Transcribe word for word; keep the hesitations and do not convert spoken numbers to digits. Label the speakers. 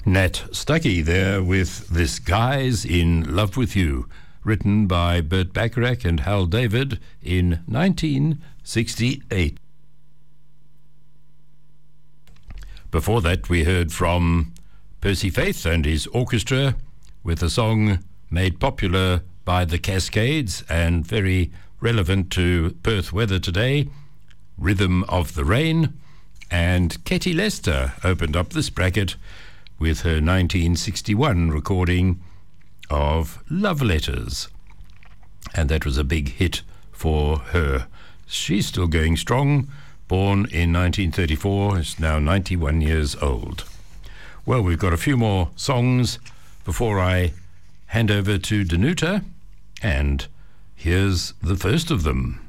Speaker 1: Nat Stuckey there with This Guy's in Love With You, written by Burt Bacharach and Hal David in nineteen sixty-eight. Before that, we heard from Percy Faith and his orchestra with a song made popular by the Cascades and very relevant to Perth weather today, Rhythm of the Rain. And Katie Lester opened up this bracket with her nineteen sixty-one recording of Love Letters. And that was a big hit for her. She's still going strong, born in nineteen thirty-four, is now ninety-one years old. Well, we've got a few more songs before I hand over to Danuta, and here's the first of them.